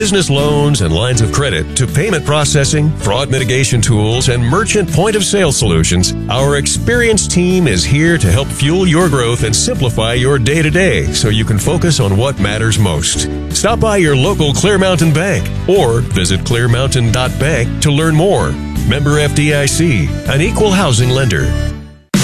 business loans and lines of credit to payment processing, fraud mitigation tools, and merchant point-of-sale solutions, our experienced team is here to help fuel your growth and simplify your day-to-day so you can focus on what matters most. Stop by your local Clear Mountain Bank or visit clearmountain.bank to learn more. Member FDIC, an equal housing lender.